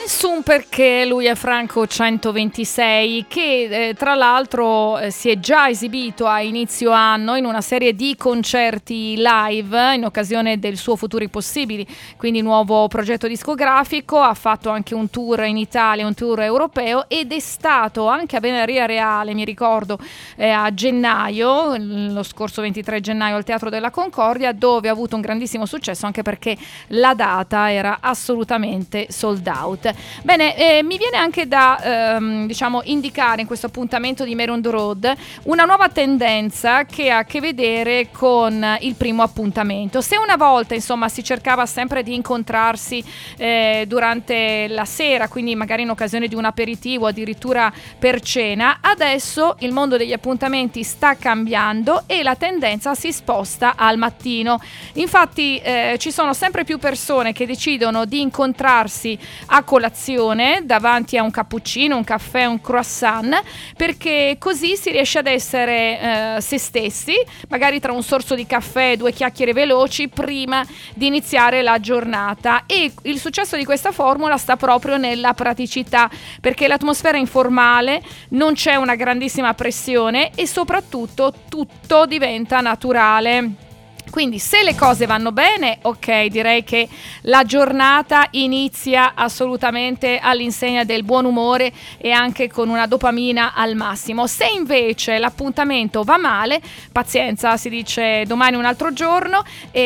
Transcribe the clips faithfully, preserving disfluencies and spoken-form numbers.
Nessun perché, lui è Franco centoventisei che eh, tra l'altro eh, si è già esibito a inizio anno in una serie di concerti live in occasione del suo Futuri Possibili, quindi nuovo progetto discografico. Ha fatto anche un tour in Italia, un tour europeo, ed è stato anche a Venaria Reale, mi ricordo, eh, a gennaio, lo scorso ventitré gennaio al Teatro della Concordia, dove ha avuto un grandissimo successo anche perché la data era assolutamente sold out. Bene, eh, mi viene anche da ehm, diciamo indicare in questo appuntamento di Maroon the Road una nuova tendenza che ha a che vedere con il primo appuntamento. Se una volta insomma si cercava sempre di incontrarsi eh, durante la sera, quindi magari in occasione di un aperitivo, addirittura per cena, adesso il mondo degli appuntamenti sta cambiando e la tendenza si sposta al mattino. Infatti eh, ci sono sempre più persone che decidono di incontrarsi a colazione davanti a un cappuccino, un caffè, un croissant, perché così si riesce ad essere eh, se stessi, magari tra un sorso di caffè e due chiacchiere veloci prima di iniziare la giornata. E il successo di questa formula sta proprio nella praticità, perché l'atmosfera è informale, non c'è una grandissima pressione e soprattutto tutto diventa naturale. Quindi se le cose vanno bene, ok, direi che la giornata inizia assolutamente all'insegna del buon umore e anche con una dopamina al massimo. Se invece l'appuntamento va male, pazienza, si dice domani un altro giorno,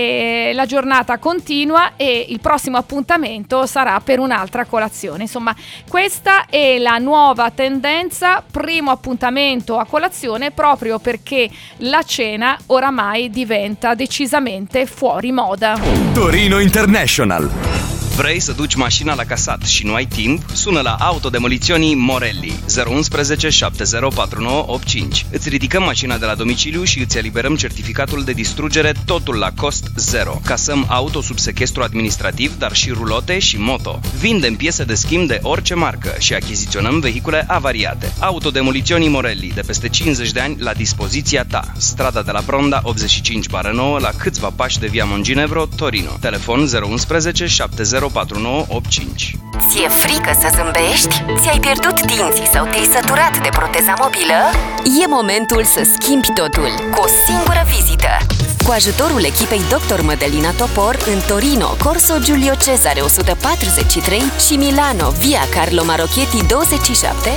e la giornata continua e il prossimo appuntamento sarà per un'altra colazione. Insomma, questa è la nuova tendenza, primo appuntamento a colazione, proprio perché la cena oramai diventa decisamente fuori moda. Torino International. Vrei să duci mașina la casat și nu ai timp? Sună la Autodemoliționii Morelli zero unu unu șapte zero patru nouă opt cinci. Îți ridicăm mașina de la domiciliu și îți eliberăm certificatul de distrugere, totul la cost zero. Casăm auto sub sechestru administrativ, dar și rulote și moto. Vindem piese de schimb de orice marcă și achiziționăm vehicule avariate. Autodemoliționii Morelli, de peste cincizeci de ani, la dispoziția ta. Strada de la Bronda optzeci și cinci nouă, la câțiva pași de Via Monginevro, Torino. Telefon zero unu unu șapte zero patru nouă opt cinci. Ți-e frică să zâmbești? Ți-ai pierdut dinții sau te-ai săturat de proteza mobilă? E momentul să schimbi totul cu o singură vizită. Cu ajutorul echipei doctor Mădălina Topor în Torino, Corso Giulio Cesare o sută patruzeci și trei și Milano, Via Carlo Marocchetti douăzeci și șapte,